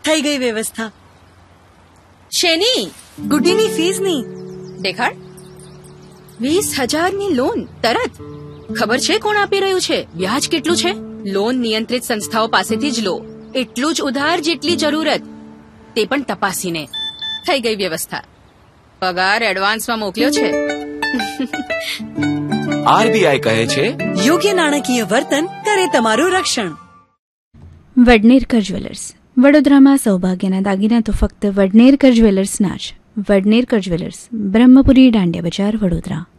થઈ ગઈ વ્યવસ્થા. શેની? ગુડીની ફીસની. દેખાડ. 20,000ની લોન તરત. ખબર છે કોણ આપી રહ્યું છે, વ્યાજ કેટલું છે? લોન નિયંત્રિત સંસ્થાઓ પાસેથી જ લો. એટલું જ ઉધાર જેટલી જરૂરત, તે પણ તપાસીને. થઈ ગઈ વ્યવસ્થા. પગાર એડવાન્સમાં મોકલ્યો છે. આરબીઆઈ કહે છે, યોગ્ય નાણાકીય વર્તન કરે તમારું રક્ષણ. વડનેરકર જ્વેલર્સ. વડોદરામાં સૌભાગ્યના દાગીના તો ફક્ત વડનેરકર જ્વેલર્સના જ. વડનેરકર જ્વેલર્સ, બ્રહ્મપુરી, દાંડિયા બજાર, વડોદરા.